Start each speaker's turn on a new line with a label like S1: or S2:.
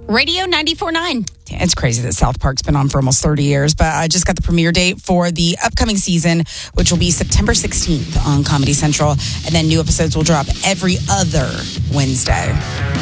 S1: Radio 94.9.
S2: It's crazy that South Park's been on for almost 30 years, but I just got the premiere date for the upcoming season, which will be September 16th on Comedy Central. And then new episodes will drop every other Wednesday.